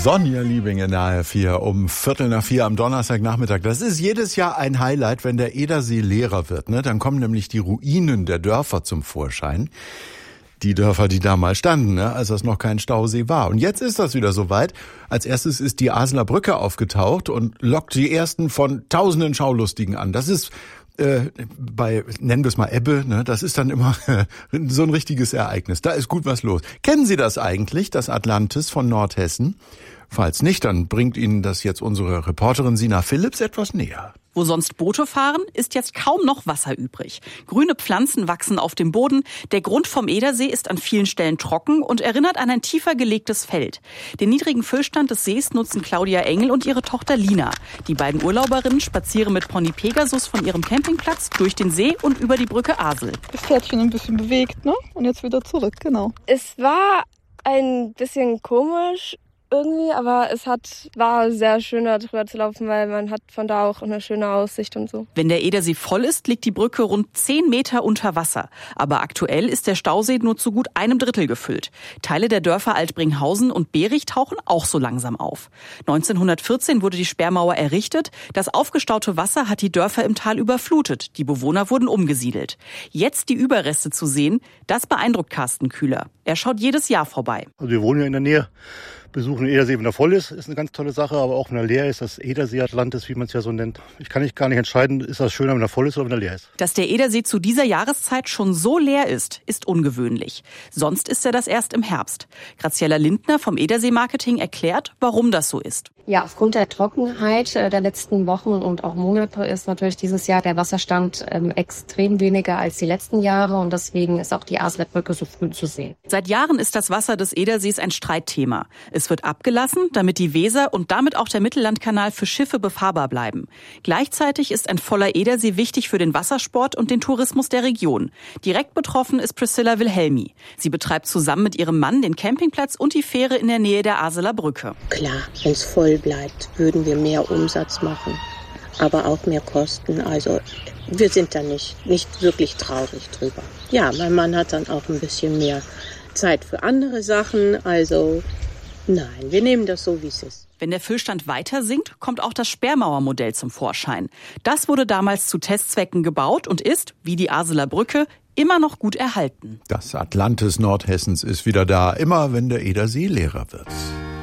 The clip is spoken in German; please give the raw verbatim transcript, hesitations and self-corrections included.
Sonja Liebing in der A R vier um Viertel nach vier am Donnerstagnachmittag. Das ist jedes Jahr ein Highlight, wenn der Edersee leerer wird. Ne? Dann kommen nämlich die Ruinen der Dörfer zum Vorschein. Die Dörfer, die da mal standen, ne? als das noch kein Stausee war. Und jetzt ist das wieder soweit. Als erstes ist die Aseler Brücke aufgetaucht und lockt die ersten von tausenden Schaulustigen an. Das ist Äh, bei, nennen wir es mal Ebbe, ne, das ist dann immer äh, so ein richtiges Ereignis. Da ist gut was los. Kennen Sie das eigentlich, das Atlantis von Nordhessen? Falls nicht, dann bringt Ihnen das jetzt unsere Reporterin Sina Phillips etwas näher. Wo sonst Boote fahren, ist jetzt kaum noch Wasser übrig. Grüne Pflanzen wachsen auf dem Boden. Der Grund vom Edersee ist an vielen Stellen trocken und erinnert an ein tiefer gelegtes Feld. Den niedrigen Füllstand des Sees nutzen Claudia Engel und ihre Tochter Lina. Die beiden Urlauberinnen spazieren mit Pony Pegasus von ihrem Campingplatz durch den See und über die Brücke Asel. Das Pferdchen ein bisschen bewegt, ne? Und jetzt wieder zurück, genau. Es war ein bisschen komisch irgendwie, aber es hat, war sehr schön, da drüber zu laufen, weil man hat von da auch eine schöne Aussicht und so. Wenn der Edersee voll ist, liegt die Brücke rund zehn Meter unter Wasser. Aber aktuell ist der Stausee nur zu gut einem Drittel gefüllt. Teile der Dörfer Altbringhausen und Berich tauchen auch so langsam auf. neunzehnhundertvierzehn wurde die Sperrmauer errichtet. Das aufgestaute Wasser hat die Dörfer im Tal überflutet. Die Bewohner wurden umgesiedelt. Jetzt die Überreste zu sehen, das beeindruckt Carsten Kühler. Er schaut jedes Jahr vorbei. Also wir wohnen ja in der Nähe. Besuchen den Edersee, wenn er voll ist, ist eine ganz tolle Sache, aber auch wenn er leer ist, das Edersee Atlantis, wie man es ja so nennt. Ich kann nicht gar nicht entscheiden, ist das schöner, wenn er voll ist oder wenn er leer ist. Dass der Edersee zu dieser Jahreszeit schon so leer ist, ist ungewöhnlich. Sonst ist er das erst im Herbst. Graziella Lindner vom Edersee Marketing erklärt, warum das so ist. Ja, aufgrund der Trockenheit der letzten Wochen und auch Monate ist natürlich dieses Jahr der Wasserstand ähm, extrem weniger als die letzten Jahre und deswegen ist auch die Aseler Brücke so früh zu sehen. Seit Jahren ist das Wasser des Edersees ein Streitthema. Es wird abgelassen, damit die Weser und damit auch der Mittellandkanal für Schiffe befahrbar bleiben. Gleichzeitig ist ein voller Edersee wichtig für den Wassersport und den Tourismus der Region. Direkt betroffen ist Priscilla Wilhelmi. Sie betreibt zusammen mit ihrem Mann den Campingplatz und die Fähre in der Nähe der Aseler Brücke. Klar, wenn es voll bleibt, würden wir mehr Umsatz machen, aber auch mehr Kosten. Also wir sind da nicht, nicht wirklich traurig drüber. Ja, mein Mann hat dann auch ein bisschen mehr Zeit für andere Sachen. Also nein, wir nehmen das so, wie es ist. Wenn der Füllstand weiter sinkt, kommt auch das Sperrmauermodell zum Vorschein. Das wurde damals zu Testzwecken gebaut und ist, wie die Aseler Brücke, immer noch gut erhalten. Das Atlantis Nordhessens ist wieder da, immer wenn der Edersee leerer wird.